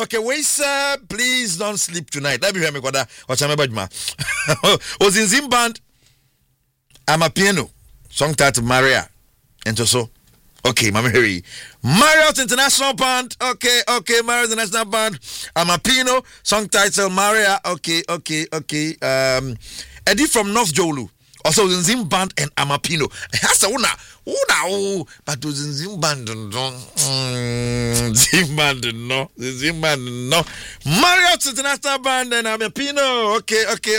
Okay, wait, sir. Please don't sleep tonight. Let me hear me, Kwada. Watch my bad, Ozinzim Band. I'm a piano. Song title Maria. And so. Okay, Mama Harry. Marriott International Band. Okay. Marriott International Band. I'm a piano. Song title Maria. Okay. Eddie from North Jolu. Also Zim Band and Amapino. That's a una. But Zim Band no. Zim Band no. Marriott International Band and Amapino. Okay.